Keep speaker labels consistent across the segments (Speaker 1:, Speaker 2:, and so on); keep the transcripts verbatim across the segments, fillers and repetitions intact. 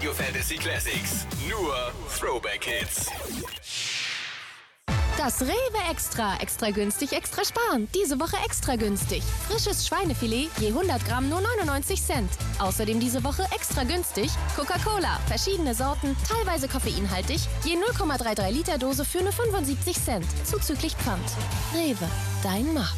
Speaker 1: Radio Fantasy Classics. Nur Throwback Hits.
Speaker 2: Das Rewe Extra. Extra günstig, extra sparen. Diese Woche extra günstig. Frisches Schweinefilet, je hundert Gramm nur neunundneunzig Cent. Außerdem diese Woche extra günstig Coca-Cola. Verschiedene Sorten, teilweise koffeinhaltig. Je null Komma dreiunddreißig Liter Dose für nur fünfundsiebzig Cent. Zuzüglich Pfand. Rewe, dein Markt.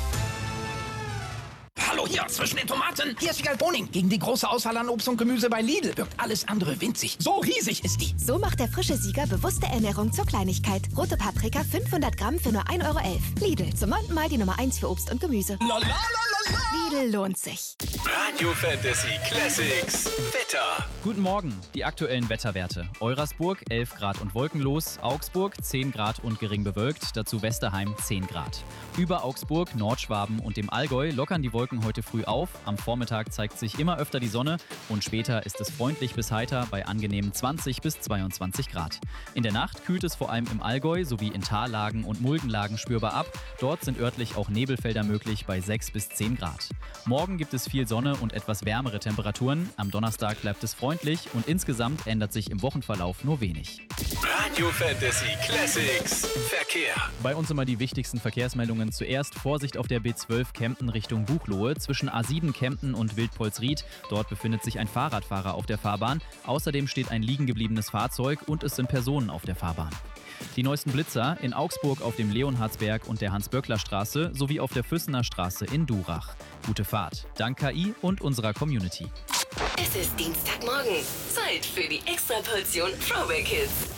Speaker 3: Hallo hier, zwischen den Tomaten. Hier ist Vigal Boning. Gegen die große Auswahl an Obst und Gemüse bei Lidl wirkt alles andere winzig. So riesig ist die.
Speaker 4: So macht der frische Sieger bewusste Ernährung zur Kleinigkeit. Rote Paprika fünfhundert Gramm für nur ein Euro elf. Lidl, zum neunten Mal die Nummer eins für Obst und Gemüse.
Speaker 3: La, la, la, la, la.
Speaker 4: Lidl lohnt sich.
Speaker 1: Radio Fantasy Classics. Wetter.
Speaker 5: Guten Morgen, die aktuellen Wetterwerte. Eurasburg elf Grad und wolkenlos, Augsburg zehn Grad und gering bewölkt, dazu Westerheim zehn Grad. Über Augsburg, Nordschwaben und dem Allgäu lockern die Wolken heute früh auf. Am Vormittag zeigt sich immer öfter die Sonne und später ist es freundlich bis heiter bei angenehmen zwanzig bis zweiundzwanzig Grad. In der Nacht kühlt es vor allem im Allgäu sowie in Tallagen und Muldenlagen spürbar ab. Dort sind örtlich auch Nebelfelder möglich bei sechs bis zehn Grad. Morgen gibt es viel Sonne und etwas wärmere Temperaturen. Am Donnerstag bleibt es freundlich und insgesamt ändert sich im Wochenverlauf nur wenig.
Speaker 1: Radio Fantasy Classics. Verkehr.
Speaker 5: Bei uns immer die wichtigsten Verkehrsmeldungen. Zuerst Vorsicht auf der B zwölf Kempten Richtung Buchloe. Zwischen A sieben Kempten und Wildpolsried. Dort befindet sich ein Fahrradfahrer auf der Fahrbahn. Außerdem steht ein liegen gebliebenes Fahrzeug und es sind Personen auf der Fahrbahn. Die neuesten Blitzer in Augsburg auf dem Leonhardsberg und der Hans-Böckler-Straße sowie auf der Füssener Straße in Durach. Gute Fahrt. Dank K I und unserer Community.
Speaker 6: Es ist Dienstagmorgen. Zeit für die Extraportion Throwback Hits.